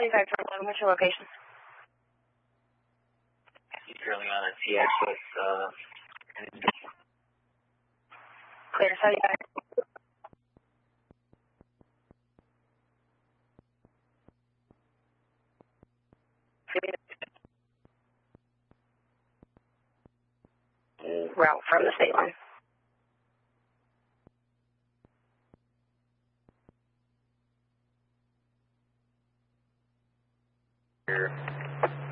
2511, what's your location? He's currently on a TX with, Clear, 75. Route from the state line. here.